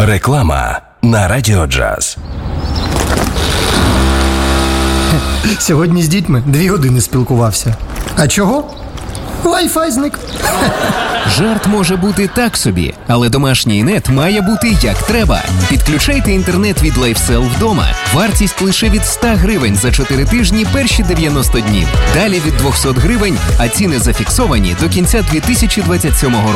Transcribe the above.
Реклама на Радіо Джаз. Сьогодні з дітьми 2 години спілкувався. А чого? Wi-Fi зник. Жарт може бути так собі, але домашній нет має бути як треба. Підключайте інтернет від LifeSell вдома. Вартість лише від 100 гривень за 4 тижні перші 90 днів. Далі від 200 гривень, а ціни зафіксовані до кінця 2027 року.